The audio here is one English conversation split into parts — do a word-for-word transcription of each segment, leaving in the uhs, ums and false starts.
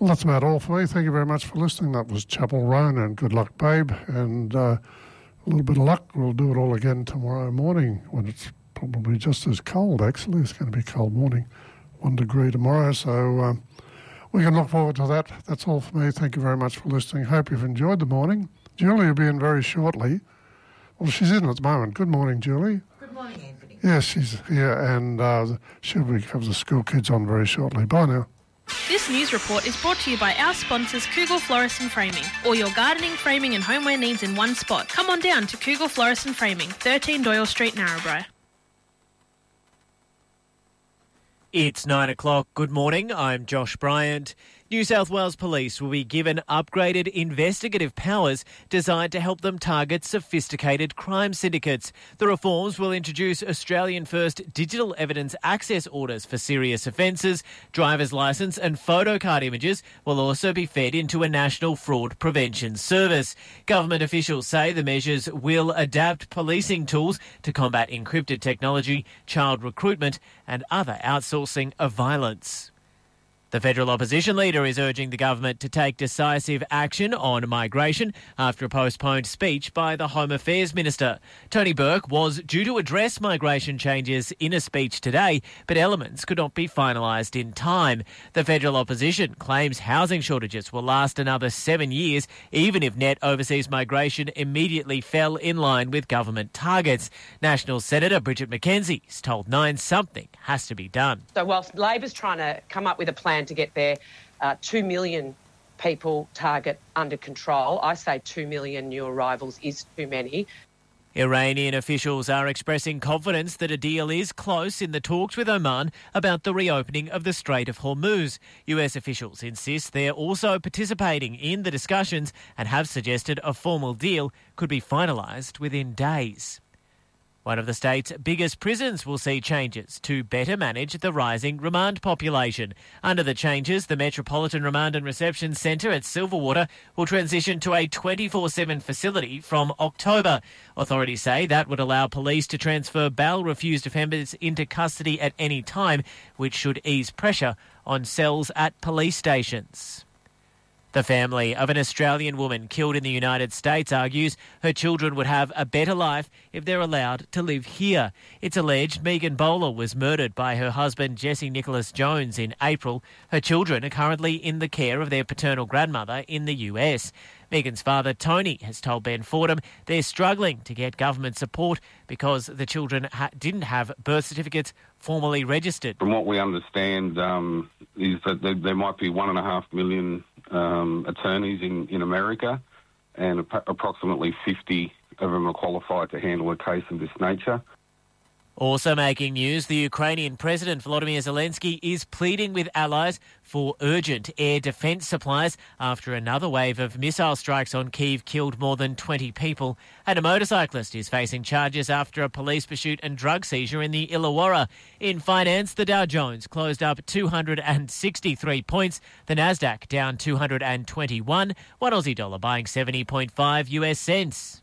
Well, that's about all for me. Thank you very much for listening. That was Chapel Roan and Good Luck Babe. And uh, a little bit of luck, we'll do it all again tomorrow morning when it's probably just as cold, actually. It's going to be a cold morning, one degree tomorrow. So um, we can look forward to that. That's all for me. Thank you very much for listening. Hope you've enjoyed the morning. Julie will be in very shortly. Well, she's in at the moment. Good morning, Julie. Good morning, Anthony. Yes, she's here, and uh, she'll be have the school kids on very shortly. Bye now. This news report is brought to you by our sponsors, Kugel Florist and Framing. All your gardening, framing and homeware needs in one spot. Come on down to Kugel Florist and Framing, thirteen Doyle Street, Narrabri. It's nine o'clock. Good morning. I'm Josh Bryant. New South Wales Police will be given upgraded investigative powers designed to help them target sophisticated crime syndicates. The reforms will introduce Australian-first digital evidence access orders for serious offences. Driver's licence and photo card images will also be fed into a national fraud prevention service. Government officials say the measures will adapt policing tools to combat encrypted technology, child recruitment and other outsourcing of violence. The federal opposition leader is urging the government to take decisive action on migration after a postponed speech by the Home Affairs Minister. Tony Burke was due to address migration changes in a speech today, but elements could not be finalised in time. The federal opposition claims housing shortages will last another seven years, even if net overseas migration immediately fell in line with government targets. National Senator Bridget McKenzie is told Nine something has to be done. So whilst Labor's trying to come up with a plan to get their uh, two million people target under control, I say two million new arrivals is too many. Iranian officials are expressing confidence that a deal is close in the talks with Oman about the reopening of the Strait of Hormuz. U S officials insist they're also participating in the discussions and have suggested a formal deal could be finalised within days. One of the state's biggest prisons will see changes to better manage the rising remand population. Under the changes, the Metropolitan Remand and Reception Centre at Silverwater will transition to a twenty-four seven facility from October. Authorities say that would allow police to transfer bail-refused offenders into custody at any time, which should ease pressure on cells at police stations. The family of an Australian woman killed in the United States argues her children would have a better life if they're allowed to live here. It's alleged Megan Bowler was murdered by her husband Jesse Nicholas Jones in April. Her children are currently in the care of their paternal grandmother in the U S. Megan's father, Tony, has told Ben Fordham they're struggling to get government support because the children ha- didn't have birth certificates formally registered. From what we understand um, is that there, there might be one and a half million um, attorneys in, in America, and ap- approximately fifty of them are qualified to handle a case of this nature. Also making news, the Ukrainian President Volodymyr Zelensky is pleading with allies for urgent air defence supplies after another wave of missile strikes on Kyiv killed more than twenty people. And a motorcyclist is facing charges after a police pursuit and drug seizure in the Illawarra. In finance, the Dow Jones closed up two hundred sixty-three points, the Nasdaq down two hundred twenty-one, one Aussie dollar buying seventy point five U S cents.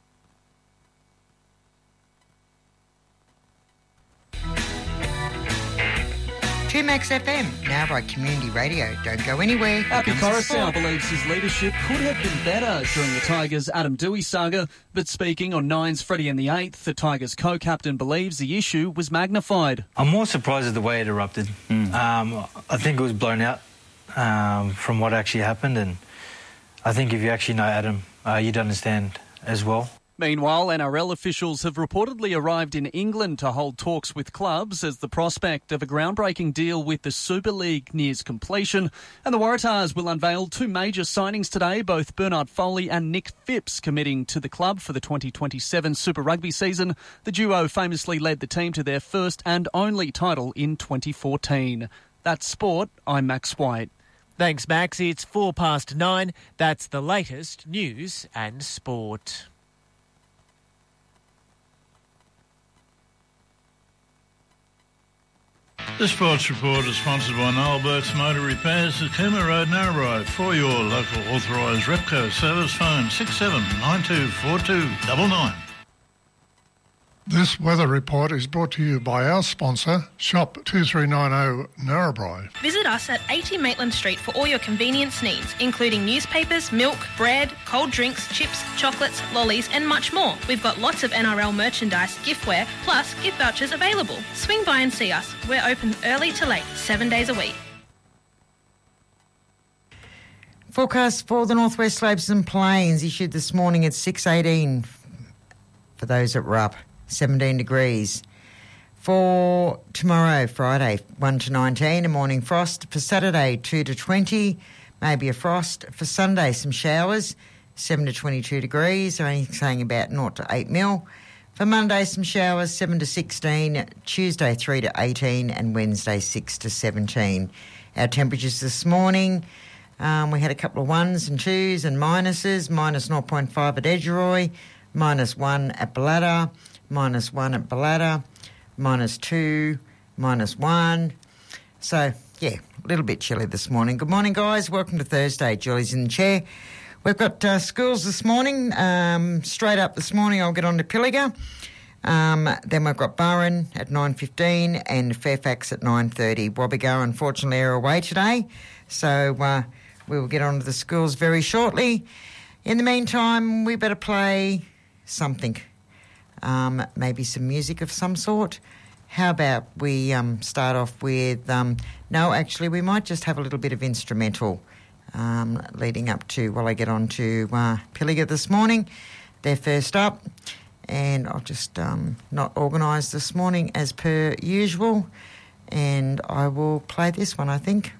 two Max F M, now by Community Radio. Don't go anywhere. Happy Coruscant believes his leadership could have been better during the Tigers' Adam Dewey saga, but speaking on Nine's Freddie and the Eighth, the Tigers co-captain believes the issue was magnified. I'm more surprised at the way it erupted. Mm. Um, I think it was blown out um, from what actually happened, and I think if you actually know Adam, uh, you'd understand as well. Meanwhile, N R L officials have reportedly arrived in England to hold talks with clubs as the prospect of a groundbreaking deal with the Super League nears completion. And the Waratahs will unveil two major signings today, both Bernard Foley and Nick Phipps committing to the club for the twenty twenty-seven Super Rugby season. The duo famously led the team to their first and only title in twenty fourteen. That's sport. I'm Max White. Thanks, Max. It's four past nine. That's the latest news and sport. The Sports Report is sponsored by Noel Burke's Motor Repairs at Cooma Road, Narrabri. For your local authorised Repco service, phone six seven nine two four two nine nine. This weather report is brought to you by our sponsor, Shop two three nine zero Narrabri. Visit us at eighty Maitland Street for all your convenience needs, including newspapers, milk, bread, cold drinks, chips, chocolates, lollies and much more. We've got lots of N R L merchandise, giftware, plus gift vouchers available. Swing by and see us. We're open early to late, seven days a week. Forecast for the Northwest Slopes and Plains issued this morning at six eighteen for those at Rupp. seventeen degrees. For tomorrow, Friday, one to nineteen, a morning frost. For Saturday, two to twenty, maybe a frost. For Sunday, some showers, seven to twenty-two degrees, only saying about zero to eight mil. For Monday, some showers, seven to sixteen. Tuesday, three to eighteen, and Wednesday, six to seventeen. Our temperatures this morning, um, we had a couple of ones and twos and minuses, minus zero point five at Edgeroy, minus one at Ballada, minus one at Ballada, minus two, minus one. So, yeah, a little bit chilly this morning. Good morning, guys. Welcome to Thursday. Julie's in the chair. We've got uh, schools this morning. Um, straight up this morning, I'll get on to Pilliga. Um, then we've got Burren at nine fifteen and Fairfax at nine thirty. Wobbegar, unfortunately, are away today. So uh, we will get on to the schools very shortly. In the meantime, we better play something. Um, maybe some music of some sort. How about we um, start off with... Um, no, actually, we might just have a little bit of instrumental um, leading up to, while I get on to uh, Pilliga this morning. They're first up. And I've just um, not organised this morning as per usual. And I will play this one, I think.